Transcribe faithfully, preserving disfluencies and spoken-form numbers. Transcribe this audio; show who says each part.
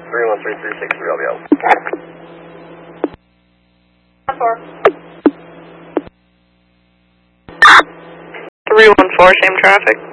Speaker 1: three one three three six three L B L.
Speaker 2: four. three one four, same traffic.